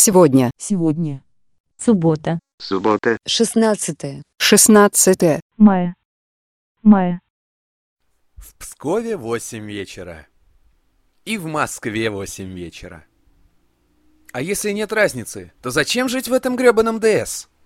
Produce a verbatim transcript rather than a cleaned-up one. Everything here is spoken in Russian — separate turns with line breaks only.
Сегодня.
Сегодня.
Суббота.
Суббота.
Шестнадцатое.
шестнадцатое
Мая. Мая.
В Пскове восемь вечера. И в Москве восемь вечера. А если нет разницы, то зачем жить в этом грёбаном ДС?